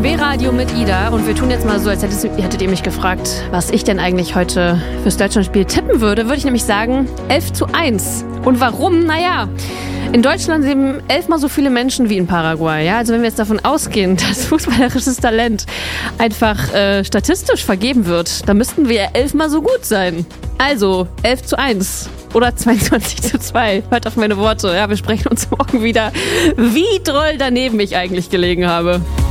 RBB-Radio mit Ida und wir tun jetzt mal so, als hättet ihr mich gefragt, was ich denn eigentlich heute fürs Deutschlandspiel tippen würde ich nämlich sagen 11:1. Und warum? Naja, in Deutschland leben 11-mal so viele Menschen wie in Paraguay. Ja? Also wenn wir jetzt davon ausgehen, dass fußballerisches Talent einfach statistisch vergeben wird, dann müssten wir 11-mal so gut sein. Also 11:1 oder 22:2. Hört auf meine Worte. Ja, wir sprechen uns morgen wieder, wie doll daneben ich eigentlich gelegen habe.